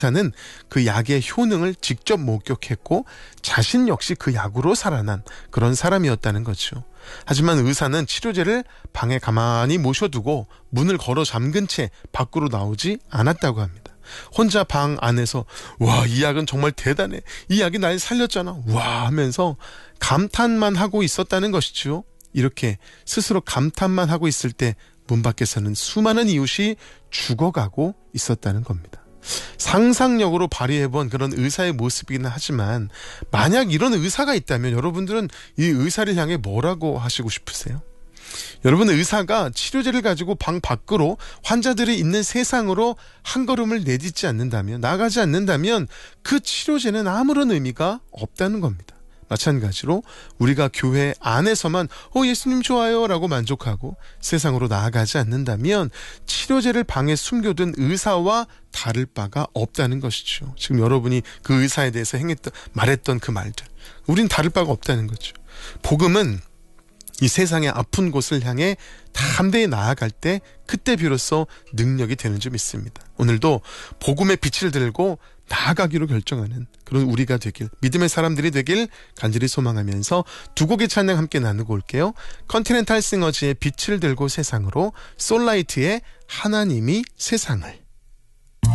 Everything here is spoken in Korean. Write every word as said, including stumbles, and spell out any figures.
의사는 그 약의 효능을 직접 목격했고 자신 역시 그 약으로 살아난 그런 사람이었다는 거죠. 하지만 의사는 치료제를 방에 가만히 모셔두고 문을 걸어 잠근 채 밖으로 나오지 않았다고 합니다. 혼자 방 안에서 와, 이 약은 정말 대단해, 이 약이 날 살렸잖아, 와 하면서 감탄만 하고 있었다는 것이죠. 이렇게 스스로 감탄만 하고 있을 때 문 밖에서는 수많은 이웃이 죽어가고 있었다는 겁니다. 상상력으로 발휘해본 그런 의사의 모습이긴 하지만 만약 이런 의사가 있다면 여러분들은 이 의사를 향해 뭐라고 하시고 싶으세요? 여러분, 의사가 치료제를 가지고 방 밖으로 환자들이 있는 세상으로 한 걸음을 내딛지 않는다면, 나가지 않는다면 그 치료제는 아무런 의미가 없다는 겁니다. 마찬가지로 우리가 교회 안에서만 어 예수님 좋아요 라고 만족하고 세상으로 나아가지 않는다면 치료제를 방에 숨겨둔 의사와 다를 바가 없다는 것이죠. 지금 여러분이 그 의사에 대해서 행했던, 말했던 그 말들, 우린 다를 바가 없다는 거죠. 복음은 이 세상의 아픈 곳을 향해 담대히 나아갈 때 그때 비로소 능력이 되는 줄 믿습니다. 오늘도 복음의 빛을 들고 나아가기로 결정하는 그런 우리가 되길, 믿음의 사람들이 되길 간절히 소망하면서 두 곡의 찬양 함께 나누고 올게요. 컨티넨탈 싱어즈의 빛을 들고 세상으로, 솔라이트의 하나님이 세상을.